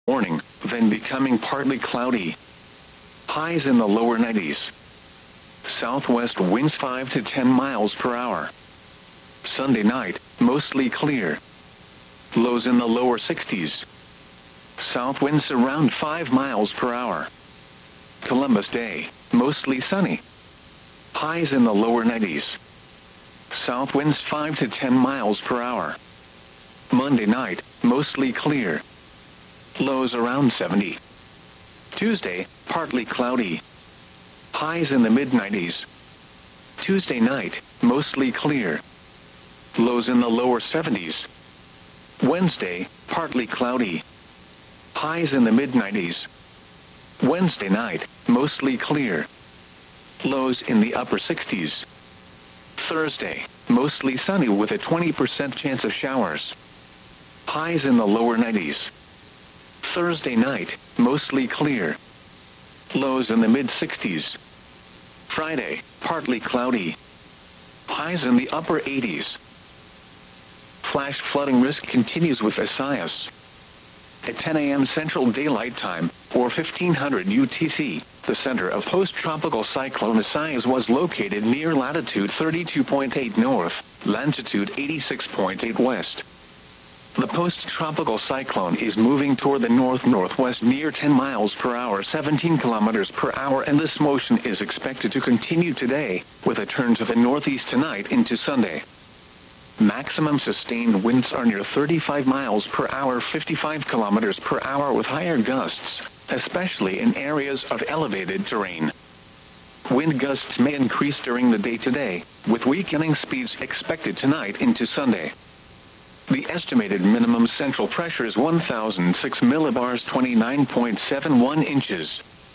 morning, then becoming partly cloudy. Highs in the lower 90s. Southwest winds 5 to 10 miles per hour. Sunday night, mostly clear. Lows in the lower 60s. South winds around 5 miles per hour. Columbus Day, mostly sunny. Highs in the lower 90s. South winds 5 to 10 miles per hour. Monday night, mostly clear. Lows around 70. Tuesday, partly cloudy. Highs in the mid-90s. Tuesday night, mostly clear. Lows in the lower 70s. Wednesday, partly cloudy. Highs in the mid-90s. Wednesday night, mostly clear. Lows in the upper 60s. Thursday, mostly sunny with a 20% chance of showers. Highs in the lower 90s. Thursday night, mostly clear. Lows in the mid-60s. Friday, partly cloudy. Highs in the upper 80s. Flash flooding risk continues with Isaias. At 10 a.m. Central Daylight Time, or 1500 UTC, the center of post-tropical cyclone Isaias was located near latitude 32.8 north, longitude 86.8 west. The post-tropical cyclone is moving toward the north-northwest near 10 miles per hour 17 kilometers per hour, and this motion is expected to continue today, with a turn to the northeast tonight into Sunday. Maximum sustained winds are near 35 miles per hour 55 kilometers per hour with higher gusts, especially in areas of elevated terrain. Wind gusts may increase during the day today, with weakening speeds expected tonight into Sunday. The estimated minimum central pressure is 1006 millibars 29.71 inches.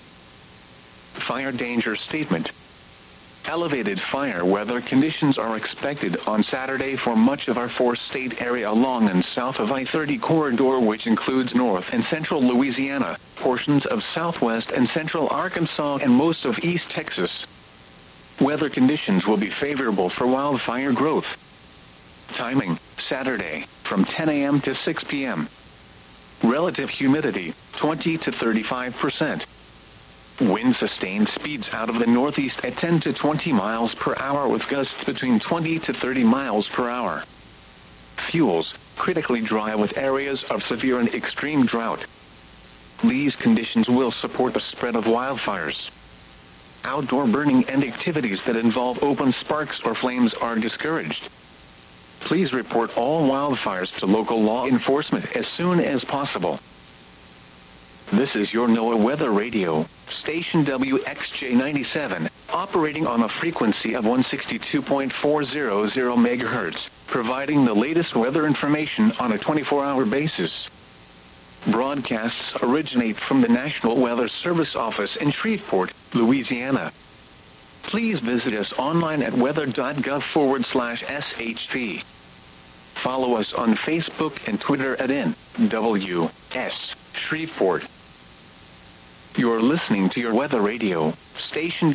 Fire danger statement. Elevated fire weather conditions are expected on Saturday for much of our four-state area along and south of I-30 corridor, which includes north and central Louisiana, portions of southwest and central Arkansas, and most of East Texas. Weather conditions will be favorable for wildfire growth. Timing, Saturday, from 10 a.m. to 6 p.m. Relative humidity, 20 to 35%. Wind sustained speeds out of the northeast at 10 to 20 miles per hour with gusts between 20 to 30 miles per hour. Fuels, critically dry with areas of severe and extreme drought. These conditions will support the spread of wildfires. Outdoor burning and activities that involve open sparks or flames are discouraged. Please report all wildfires to local law enforcement as soon as possible. This is your NOAA Weather Radio, station WXJ97, operating on a frequency of 162.400 MHz, providing the latest weather information on a 24-hour basis. Broadcasts originate from the National Weather Service office in Shreveport, Louisiana. Please visit us online at weather.gov/SHP. Follow us on Facebook and Twitter at NWS Shreveport. You're listening to your Weather Radio, station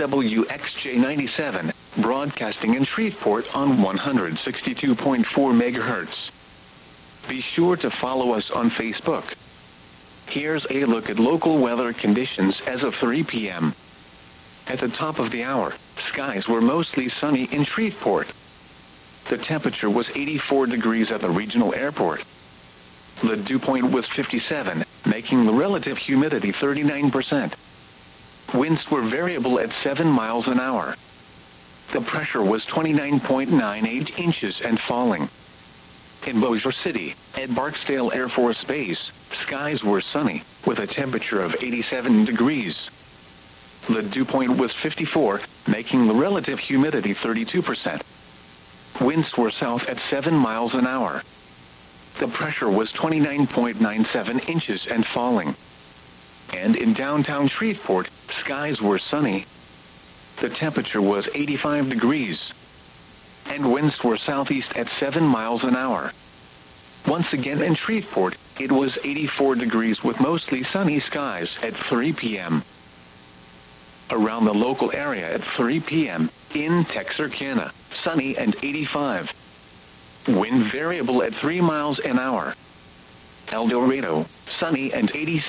WXJ97, broadcasting in Shreveport on 162.4 MHz. Be sure to follow us on Facebook. Here's a look at local weather conditions as of 3 p.m. At the top of the hour, skies were mostly sunny in Shreveport. The temperature was 84 degrees at the regional airport. The dew point was 57, making the relative humidity 39%. Winds were variable at 7 miles an hour. The pressure was 29.98 inches and falling. In Bossier City, at Barksdale Air Force Base, skies were sunny, with a temperature of 87 degrees. The dew point was 54, making the relative humidity 32%. Winds were south at 7 miles an hour. The pressure was 29.97 inches and falling. And in downtown Shreveport, skies were sunny. The temperature was 85 degrees. And winds were southeast at 7 miles an hour. Once again in Shreveport, it was 84 degrees with mostly sunny skies at 3 p.m. Around the local area at 3 p.m., in Texarkana, sunny and 85. Wind variable at 3 miles an hour. El Dorado, sunny and 86.